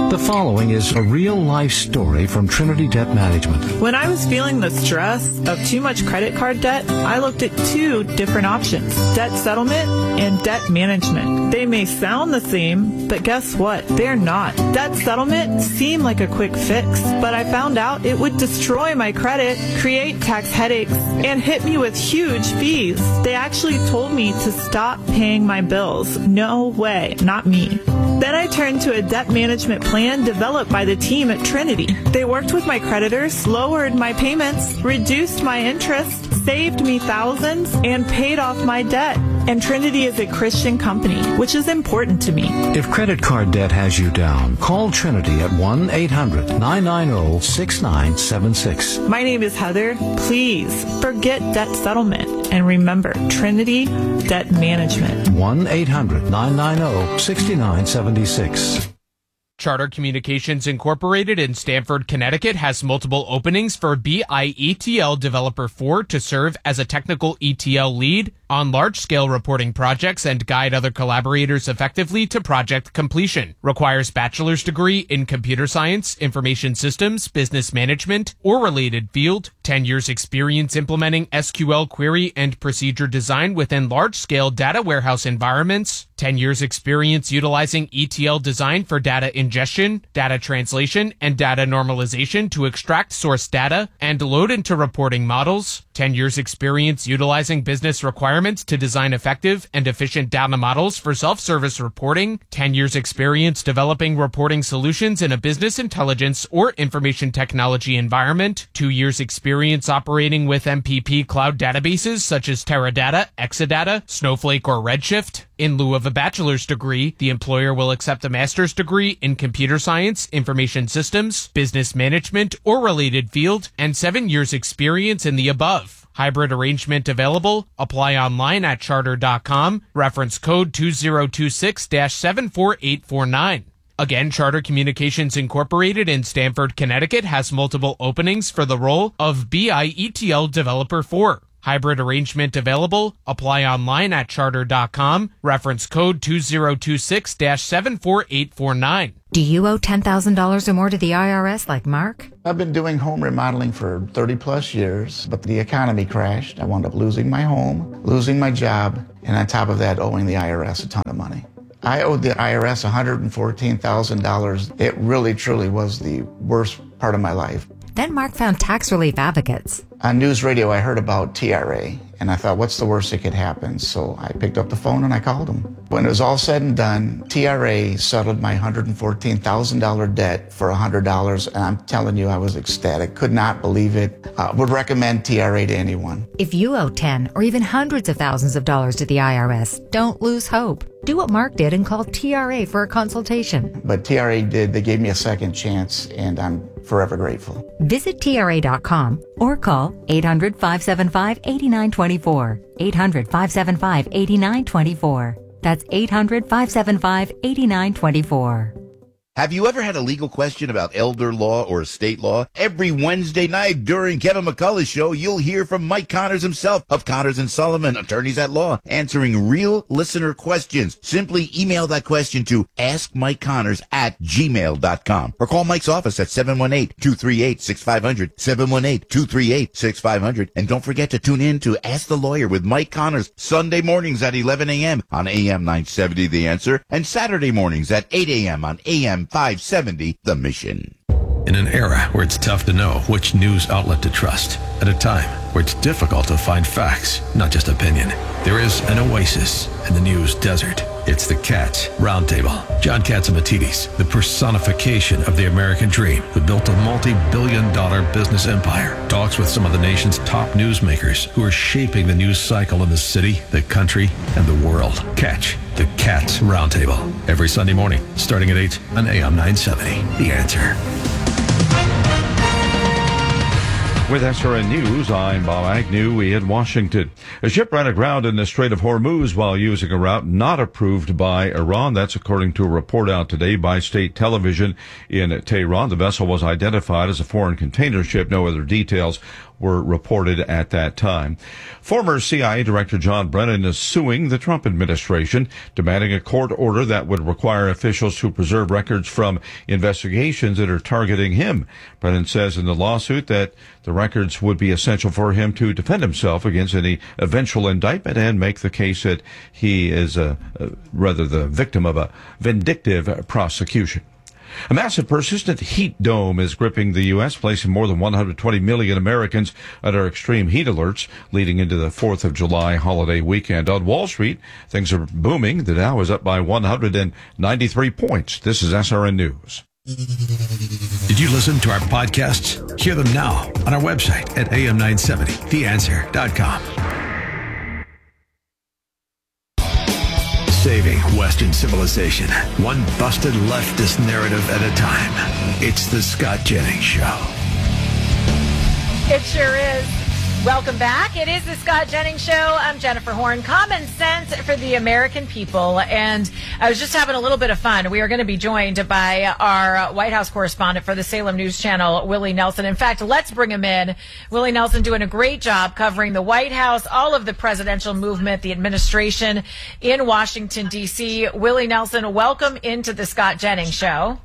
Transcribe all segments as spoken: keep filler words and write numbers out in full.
The following is a real-life story from Trinity Debt Management. When I was feeling the stress of too much credit card debt, I looked at two different options, debt settlement and debt management. They may sound the same, but guess what? They're not. Debt settlement seemed like a quick fix, but I found out it would destroy my credit, create tax headaches, and hit me with huge fees. They actually told me to stop paying my bills. No way, not me. Then I turned to a debt management plan developed by the team at Trinity. They worked with my creditors, lowered my payments, reduced my interest, saved me thousands, and paid off my debt. And Trinity is a Christian company, which is important to me. If credit card debt has you down, call Trinity at one eight hundred nine nine zero six nine seven six. My name is Heather. Please forget debt settlement and remember Trinity Debt Management. one eight hundred nine nine zero six nine seven six. Charter Communications Incorporated in Stamford, Connecticut has multiple openings for B I E T L Developer four to serve as a technical E T L lead on large-scale reporting projects and guide other collaborators effectively to project completion. Requires bachelor's degree in computer science, information systems, business management, or related field, ten years experience implementing S Q L query and procedure design within large-scale data warehouse environments, ten years experience utilizing E T L design for data ingestion, data translation, and data normalization to extract source data and load into reporting models, ten years experience utilizing business requirements to design effective and efficient data models for self-service reporting, ten years experience developing reporting solutions in a business intelligence or information technology environment, two years experience operating with M P P cloud databases such as Teradata, Exadata, Snowflake, or Redshift. In lieu of a bachelor's degree, the employer will accept a master's degree in computer science, information systems, business management, or related field, and seven years experience in the above. Hybrid arrangement available. Apply online at charter dot com. Reference code two zero two six dash seven four eight four nine. Again, Charter Communications Incorporated in Stamford, Connecticut has multiple openings for the role of B I E T L Developer four. Hybrid arrangement available. Apply online at charter dot com. Reference code two zero two six dash seven four eight four nine. Do you owe ten thousand dollars or more to the I R S like Mark? I've been doing home remodeling for thirty plus years, but the economy crashed. I wound up losing my home, losing my job, and on top of that, owing the I R S a ton of money. I owed the I R S one hundred fourteen thousand dollars. It really, truly was the worst part of my life. Then Mark found tax relief advocates. On news radio, I heard about T R A, and I thought, what's the worst that could happen? So I picked up the phone and I called them. When it was all said and done, T R A settled my one hundred fourteen thousand dollars debt for one hundred dollars, and I'm telling you, I was ecstatic. Could not believe it. Uh, would recommend T R A to anyone. If you owe ten or even hundreds of thousands of dollars to the I R S, don't lose hope. Do what Mark did and call T R A for a consultation. But T R A did. They gave me a second chance, and I'm forever grateful. Visit T R A dot com or call eight hundred five seven five eight nine two four. eight hundred five seven five eight nine two four. That's eight hundred five seven five eight nine two four. Have you ever had a legal question about elder law or estate law? Every Wednesday night during Kevin McCullough's show, you'll hear from Mike Connors himself of Connors and Sullivan, attorneys at law, answering real listener questions. Simply email that question to ask mike connors at gmail dot com or call Mike's office at seven one eight, two three eight, six five zero zero, seven one eight, two three eight, six five zero zero. And don't forget to tune in to Ask the Lawyer with Mike Connors Sunday mornings at eleven a.m. on A M nine seventy The Answer and Saturday mornings at eight a.m. on A M five seventy The Mission. In an era where it's tough to know which news outlet to trust, at a time where it's difficult to find facts, not just opinion, there is an oasis in the news desert. It's the Katz Roundtable. John Catsimatidis, the personification of the American dream, who built a multi-billion dollar business empire, talks with some of the nation's top newsmakers who are shaping the news cycle in the city, the country, and the world. Catch the Katz Roundtable every Sunday morning, starting at eight on A M nine seventy. The Answer. With S R N News, I'm Bob Agnew in Washington. A ship ran aground in the Strait of Hormuz while using a route not approved by Iran. That's according to a report out today by state television in Tehran. The vessel was identified as a foreign container ship. No other details were reported at that time. Former C I A Director John Brennan is suing the Trump administration, demanding a court order that would require officials to preserve records from investigations that are targeting him. Brennan says in the lawsuit that the records would be essential for him to defend himself against any eventual indictment and make the case that he is a, a, rather the victim of a vindictive prosecution. A massive persistent heat dome is gripping the U S, placing more than one hundred twenty million Americans under extreme heat alerts leading into the fourth of July holiday weekend. On Wall Street, things are booming. The Dow is up by one hundred ninety-three points. This is S R N News. Did you listen to our podcasts? Hear them now on our website at A M nine seventy the answer dot com. Saving Western civilization, one busted leftist narrative at a time. It's the Scott Jennings Show. It sure is. Welcome back. It is the Scott Jennings Show. I'm Jennifer Horn. Common sense for the American people. And I was just having a little bit of fun. We are going to be joined by our White House correspondent for the Salem News Channel, Willie Nelson. In fact, let's bring him in. Willie Nelson doing a great job covering the White House, all of the presidential movement, the administration in Washington, D C. Willie Nelson, welcome into the Scott Jennings Show.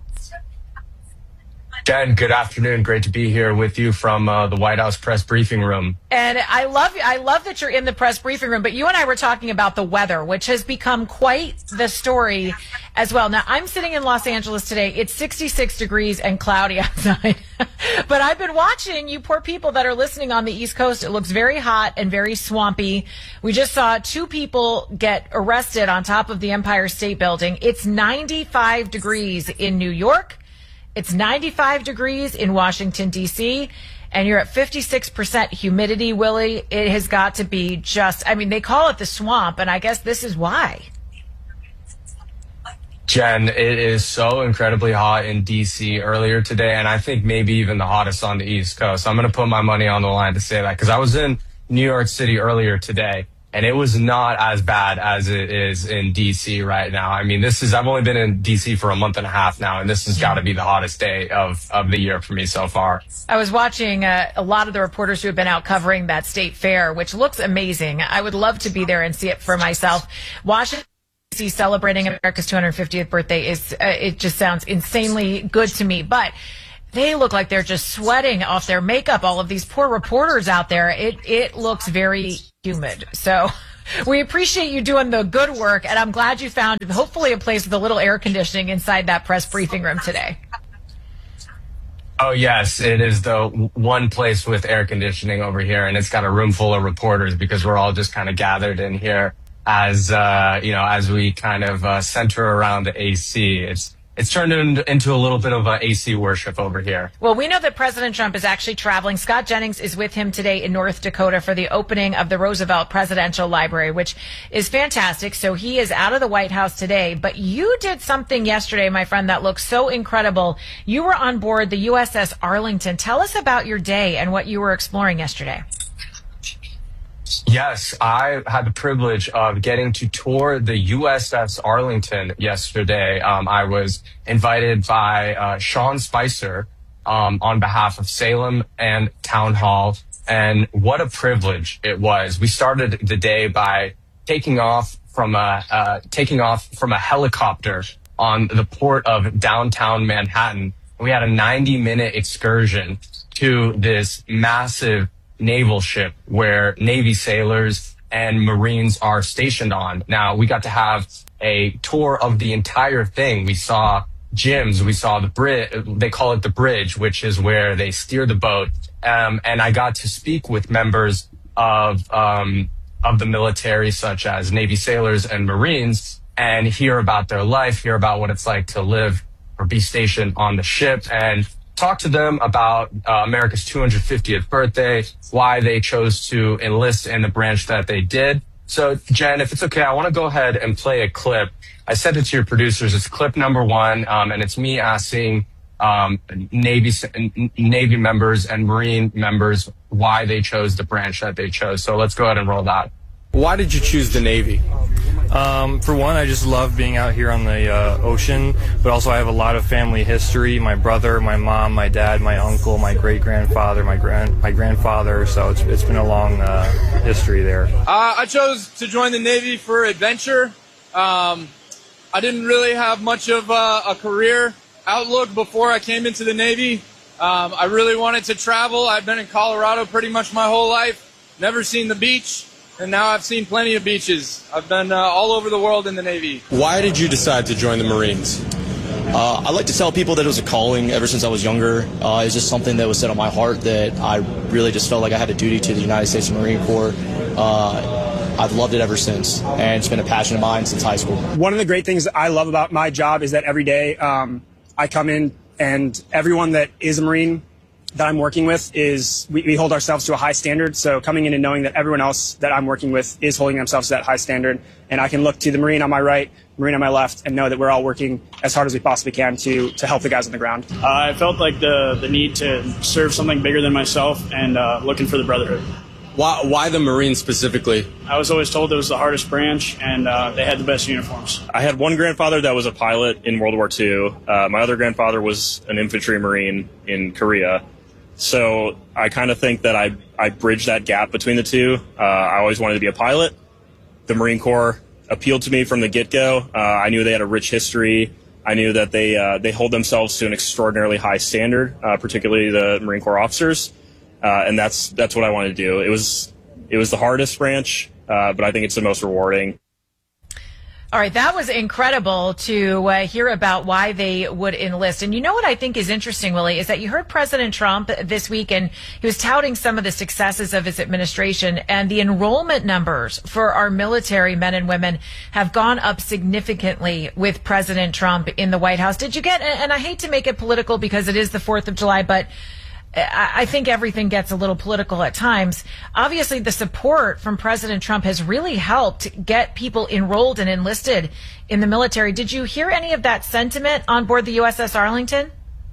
Jen, good afternoon. Great to be here with you from uh, the White House press briefing room. And I love I love that you're in the press briefing room, but you and I were talking about the weather, which has become quite the story as well. Now, I'm sitting in Los Angeles today. It's sixty-six degrees and cloudy outside. But I've been watching you poor people that are listening on the East Coast. It looks very hot and very swampy. We just saw two people get arrested on top of the Empire State Building. It's ninety-five degrees in New York. It's ninety-five degrees in Washington, D C, and you're at fifty-six percent humidity, Willie. It has got to be just, I mean, they call it the swamp, and I guess this is why. Jen, it is so incredibly hot in D C earlier today, and I think maybe even the hottest on the East Coast. I'm going to put my money on the line to say that, because I was in New York City earlier today, and it was not as bad as it is in D C right now. I mean, this is, I've only been in D C for a month and a half now, and this has got to be the hottest day of, of the year for me so far. I was watching uh, a lot of the reporters who have been out covering that state fair, which looks amazing. I would love to be there and see it for myself. Washington, D C celebrating America's two hundred fiftieth birthday is, uh, it just sounds insanely good to me. But they look like they're just sweating off their makeup, all of these poor reporters out there. It it looks very humid. So we appreciate you doing the good work, and I'm glad you found hopefully a place with a little air conditioning inside that press briefing room today. Oh, yes, it is the one place with air conditioning over here, and it's got a room full of reporters because we're all just kind of gathered in here as, uh, you know, as we kind of uh, center around the A C. It's It's turned into a little bit of a A C worship over here. Well, we know that President Trump is actually traveling. Scott Jennings is with him today in North Dakota for the opening of the Roosevelt Presidential Library, which is fantastic. So he is out of the White House today. But you did something yesterday, my friend, that looks so incredible. You were on board the U S S Arlington. Tell us about your day and what you were exploring yesterday. Yes, I had the privilege of getting to tour the U S S Arlington yesterday. Um, I was invited by uh, Sean Spicer um, on behalf of Salem and Town Hall, and what a privilege it was. We started the day by taking off from a uh, taking off from a helicopter on the port of downtown Manhattan. We had a ninety minute excursion to this massive naval ship where Navy sailors and Marines are stationed on. Now, we got to have a tour of the entire thing. We saw gyms, we saw the bridge, they call it the bridge, which is where they steer the boat. Um, and I got to speak with members of, um, of the military, such as Navy sailors and Marines, and hear about their life, hear about what it's like to live or be stationed on the ship, and talk to them about uh, America's two hundred fiftieth birthday, why they chose to enlist in the branch that they did. So, Jen, if it's okay, I want to go ahead and play a clip. I sent it to your producers. It's clip number one, um, and it's me asking um, Navy Navy members and Marine members why they chose the branch that they chose. So let's go ahead and roll that. Why did you choose the Navy? Um, for one, I just love being out here on the uh, ocean, but also I have a lot of family history. My brother, my mom, my dad, my uncle, my great-grandfather, my grand my grandfather, so it's, it's been a long uh, history there. Uh, I chose to join the Navy for adventure. Um, I didn't really have much of a, a career outlook before I came into the Navy. Um, I really wanted to travel. I've been in Colorado pretty much my whole life, never seen the beach, and now I've seen plenty of beaches. I've been uh, all over the world in the Navy. Why did you decide to join the Marines? Uh, I like to tell people that it was a calling ever since I was younger. Uh, it's just something that was set on my heart that I really just felt like I had a duty to the United States Marine Corps. Uh, I've loved it ever since, and it's been a passion of mine since high school. One of the great things that I love about my job is that every day um, I come in and everyone that is a Marine that I'm working with is, we, we hold ourselves to a high standard. So coming in and knowing that everyone else that I'm working with is holding themselves to that high standard. And I can look to the Marine on my right, Marine on my left, and know that we're all working as hard as we possibly can to, to help the guys on the ground. Uh, I felt like the, the need to serve something bigger than myself and uh, looking for the brotherhood. Why, why the Marines specifically? I was always told it was the hardest branch, and uh, they had the best uniforms. I had one grandfather that was a pilot in World War Two. Uh, my other grandfather was an infantry Marine in Korea. So I kind of think that I, I bridged that gap between the two. Uh, I always wanted to be a pilot. The Marine Corps appealed to me from the get-go. Uh, I knew they had a rich history. I knew that they uh, they hold themselves to an extraordinarily high standard, uh, particularly the Marine Corps officers. Uh, and that's that's what I wanted to do. It was it was the hardest branch, uh, but I think it's the most rewarding. All right, that was incredible to uh, hear about why they would enlist. And you know what I think is interesting, Willie, is that you heard President Trump this week, and he was touting some of the successes of his administration, and the enrollment numbers for our military men and women have gone up significantly with President Trump in the White House. Did you get, and I hate to make it political because it is the fourth of July, but I think everything gets a little political at times. Obviously, the support from President Trump has really helped get people enrolled and enlisted in the military. Did you hear any of that sentiment on board the U S S Arlington?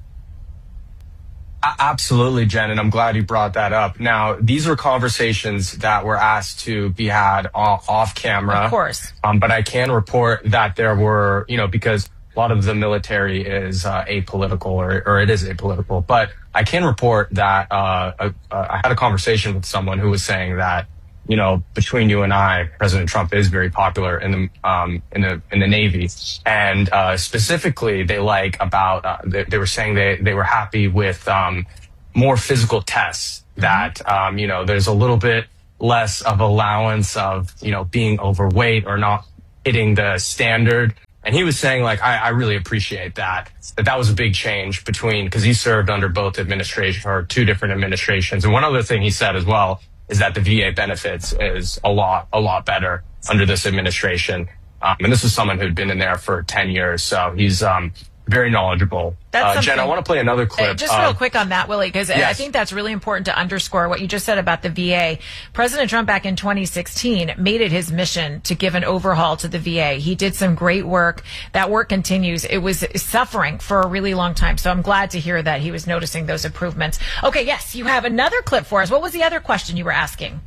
Absolutely, Jen, and I'm glad you brought that up. Now, these were conversations that were asked to be had off, off camera. Of course. Um, but I can report that there were, you know, because a lot of the military is uh, apolitical, or, or it is apolitical. But I can report that uh, uh, I had a conversation with someone who was saying that, you know, between you and I, President Trump is very popular in the um, in the in the Navy, and uh, specifically, they like about uh, they, they were saying they they were happy with um, more physical tests. That um, you know, there's a little bit less of allowance of, you know, being overweight or not hitting the standard. And he was saying, like, I, I really appreciate that, that that was a big change between, because he served under both administrations, or two different administrations. And one other thing he said as well is that the V A benefits is a lot, a lot better under this administration. Um, and this is someone who'd been in there for ten years. So he's um, very knowledgeable. Uh, Jen, I want to play another clip. Uh, just real uh, quick on that, Willie, because yes. I think that's really important to underscore what you just said about the V A. President Trump back in twenty sixteen made it his mission to give an overhaul to the V A. He did some great work. That work continues. It was suffering for a really long time. So I'm glad to hear that he was noticing those improvements. Okay, yes, you have another clip for us. What was the other question you were asking?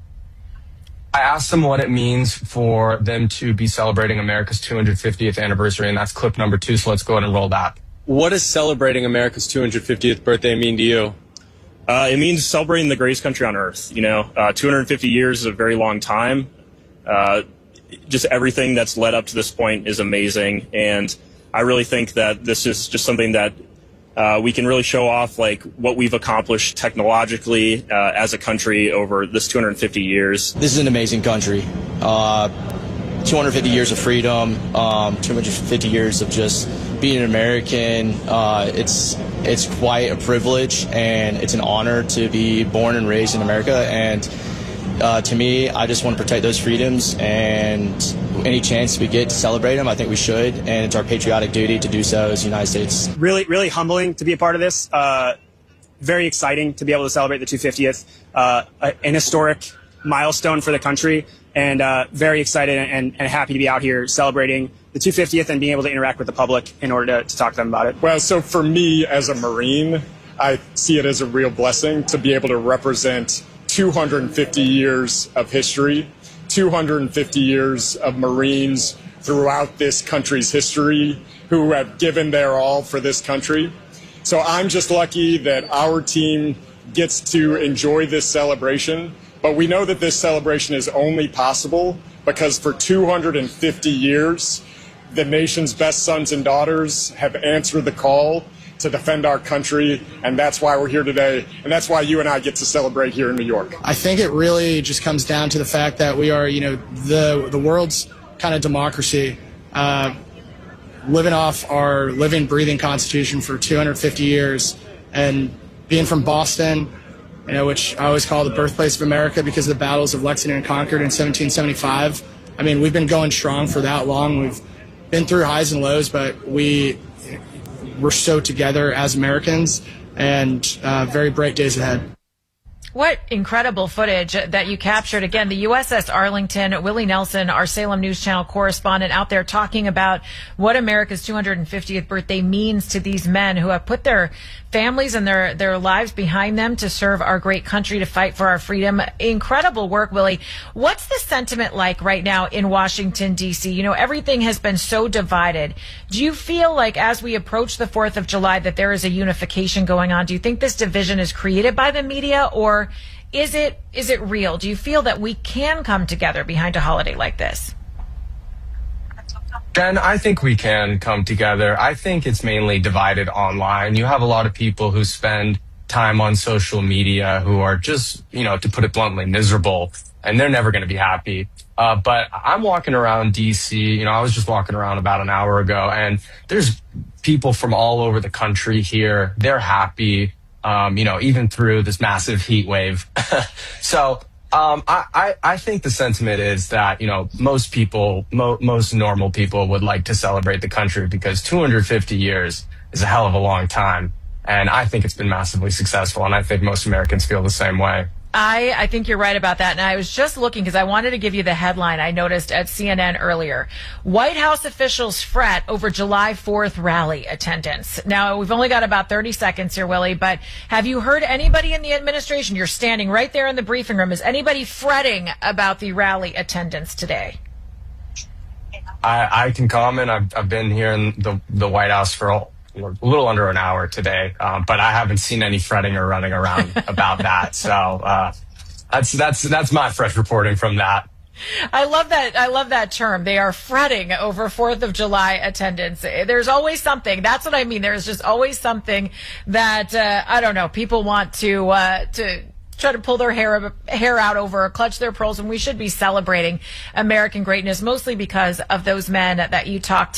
I asked them what it means for them to be celebrating America's two hundred fiftieth anniversary, and that's clip number two, so let's go ahead and roll that. What does celebrating America's two hundred fiftieth birthday mean to you? Uh, it means celebrating the greatest country on earth. You know, uh, two hundred fifty years is a very long time. Uh, just everything that's led up to this point is amazing, and I really think that this is just something that Uh, we can really show off, like, what we've accomplished technologically uh, as a country over this two hundred fifty years. This is an amazing country. Uh, two hundred fifty years of freedom, um, two hundred fifty years of just being an American. Uh, it's it's quite a privilege, and it's an honor to be born and raised in America. And uh, to me, I just want to protect those freedoms, and any chance we get to celebrate them, I think we should, and it's our patriotic duty to do so as the United States. Really, really humbling to be a part of this. Uh, very exciting to be able to celebrate the two hundred fiftieth, uh, an historic milestone for the country, and uh, very excited and, and happy to be out here celebrating the two hundred fiftieth and being able to interact with the public in order to, to talk to them about it. Well, so for me as a Marine, I see it as a real blessing to be able to represent two hundred fifty years of history two hundred fifty years of Marines throughout this country's history who have given their all for this country. So I'm just lucky that our team gets to enjoy this celebration. But we know that this celebration is only possible because for two hundred fifty years, the nation's best sons and daughters have answered the call to defend our country, and that's why we're here today, and that's why you and I get to celebrate here in New York. I think it really just comes down to the fact that we are, you know, the the world's kind of democracy, uh, living off our living, breathing Constitution for two hundred fifty years, and being from Boston, you know, which I always call the birthplace of America because of the battles of Lexington and Concord in seventeen seventy-five. I mean, we've been going strong for that long. We've been through highs and lows, but we we're so together as Americans, and uh, very bright days ahead. What incredible footage that you captured. Again, the U S S Arlington, Willie Nelson, our Salem News Channel correspondent, out there talking about what America's two hundred fiftieth birthday means to these men who have put their families and their, their lives behind them to serve our great country, to fight for our freedom. Incredible work, Willie. What's the sentiment like right now in Washington, D C? You know, everything has been so divided. Do you feel like as we approach the fourth of July that there is a unification going on? Do you think this division is created by the media, or is it is it real? Do you feel that we can come together behind a holiday like this? Jen, I think we can come together. I think it's mainly divided online. You have a lot of people who spend time on social media who are just, you know, to put it bluntly, miserable, and they're never going to be happy. Uh, but I'm walking around D C, you know, I was just walking around about an hour ago, and there's people from all over the country here. They're happy. Um, you know, even through this massive heat wave. so um, I, I, I think the sentiment is that, you know, most people, mo- most normal people would like to celebrate the country because two hundred fifty years is a hell of a long time. And I think it's been massively successful. And I think most Americans feel the same way. I, I think you're right about that. And I was just looking because I wanted to give you the headline I noticed at C N N earlier. White House officials fret over July fourth rally attendance. Now, we've only got about thirty seconds here, Willie, but have you heard anybody in the administration? You're standing right there in the briefing room. Is anybody fretting about the rally attendance today? I, I can comment. I've, I've been here in the, the White House for a a little under an hour today, um, but I haven't seen any fretting or running around about that. So uh, that's that's that's my fresh reporting from that. I love that. I love that term. They are fretting over fourth of July attendance. There's always something. That's what I mean. There's just always something that uh, I don't know. People want to uh, to. try to pull their hair hair out over, clutch their pearls, and we should be celebrating American greatness, mostly because of those men that you talked